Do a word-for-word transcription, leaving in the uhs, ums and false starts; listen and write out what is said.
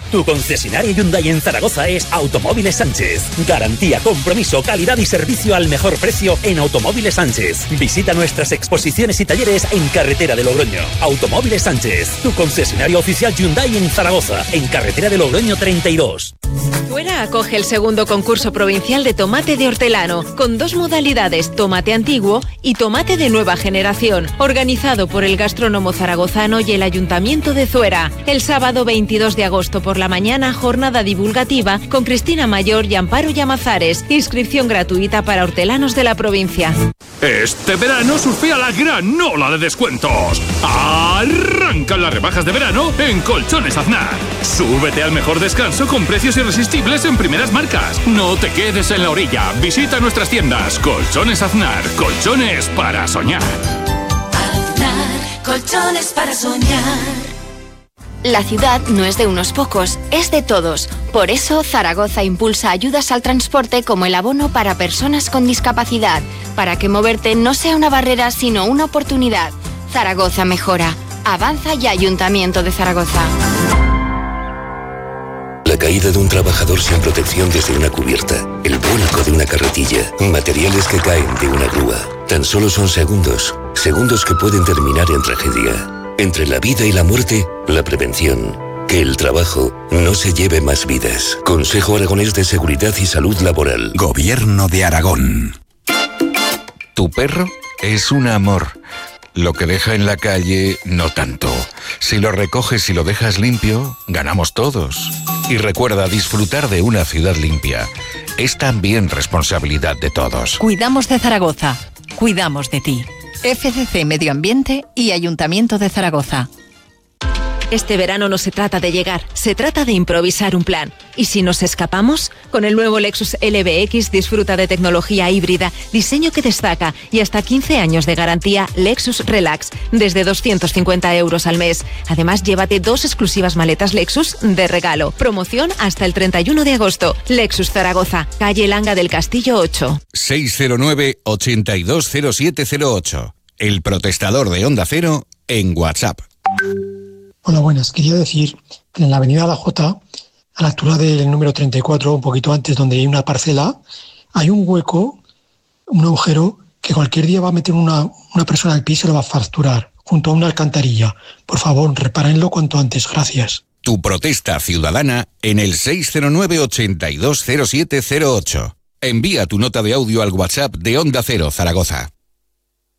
Tu concesionario Hyundai en Zaragoza es Automóviles Sánchez. Garantía, compromiso, calidad y servicio al mejor precio en Automóviles Sánchez. Visita nuestras exposiciones y talleres en carretera de Logroño. Automóviles Sánchez, tu concesionario oficial Hyundai en Zaragoza, en carretera de Logroño treinta y dos. Zuera acoge el segundo concurso provincial de tomate de hortelano, con dos modalidades, tomate antiguo y tomate de nueva generación, organizado por el gastrónomo zaragozano y el Ayuntamiento de Zuera. El sábado veintidós de agosto por la mañana, jornada divulgativa con Cristina Mayor y Amparo Llamazares. Inscripción gratuita para hortelanos de la provincia. Este verano surfea la gran ola de descuentos. Arrancan las rebajas de verano en Colchones Aznar. Súbete al mejor descanso con precios irresistibles en primeras marcas. No te quedes en la orilla. Visita nuestras tiendas. Colchones Aznar. Colchones para soñar. Aznar. Colchones para soñar. La ciudad no es de unos pocos, es de todos. Por eso, Zaragoza impulsa ayudas al transporte como el abono para personas con discapacidad, para que moverte no sea una barrera, sino una oportunidad. Zaragoza mejora. Avanza y Ayuntamiento de Zaragoza. La caída de un trabajador sin protección desde una cubierta, el vuelco de una carretilla, materiales que caen de una grúa. Tan solo son segundos, segundos que pueden terminar en tragedia. Entre la vida y la muerte, la prevención. Que el trabajo no se lleve más vidas. Consejo Aragonés de Seguridad y Salud Laboral. Gobierno de Aragón. Tu perro es un amor. Lo que deja en la calle, no tanto. Si lo recoges y lo dejas limpio, ganamos todos. Y recuerda, disfrutar de una ciudad limpia es también responsabilidad de todos. Cuidamos de Zaragoza. Cuidamos de ti. F C C Medio Ambiente y Ayuntamiento de Zaragoza. Este verano no se trata de llegar, se trata de improvisar un plan. ¿Y si nos escapamos? Con el nuevo Lexus L B X disfruta de tecnología híbrida, diseño que destaca y hasta quince años de garantía Lexus Relax, desde doscientos cincuenta euros al mes. Además, llévate dos exclusivas maletas Lexus de regalo. Promoción hasta el treinta y uno de agosto. Lexus Zaragoza, calle Langa del Castillo ocho. seis cero nueve, ochenta y dos cero siete cero ocho. El protestador de Onda Cero en WhatsApp. Hola, buenas. Quería decir que en la avenida La Jota, a la altura del número treinta y cuatro, un poquito antes, donde hay una parcela, hay un hueco, un agujero, que cualquier día va a meter una, una persona al piso y lo va a fracturar, junto a una alcantarilla. Por favor, repárenlo cuanto antes. Gracias. Tu protesta ciudadana en el seis cero nueve, ochenta y dos cero siete cero ocho. Envía tu nota de audio al WhatsApp de Onda Cero Zaragoza.